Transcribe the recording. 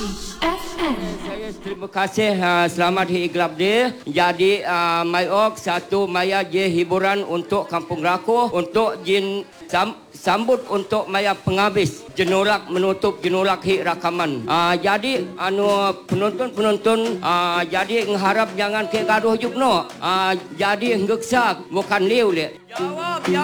FM. Saya terima kasih selamat hari Iglap dia. Jadi Mayok satu maya je hiburan untuk Kampung Rakuh untuk jin sambut untuk maya penghabis jenolak menutup jenolak hi rakaman. Jadi penonton jadi mengharap jangan ke gaduh jukno. Jadi ngeksak bukan liu le. Jawab.